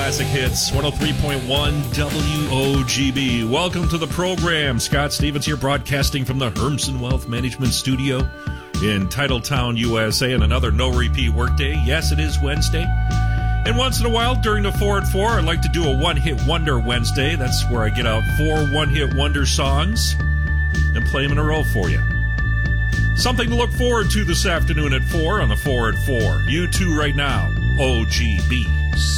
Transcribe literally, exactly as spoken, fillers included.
classic hits, one oh three point one W O G B. Welcome to the program. Scott Stevens here, broadcasting from the Hermsen Wealth Management Studio in Titletown, U S A, and another no-repeat workday. Yes, it is Wednesday. And once in a while, during the four at four, I like to do a one-hit wonder Wednesday. That's where I get out four one-hit wonder songs and play them in a row for you. Something to look forward to this afternoon at four on the four at four. You two right now, O G B.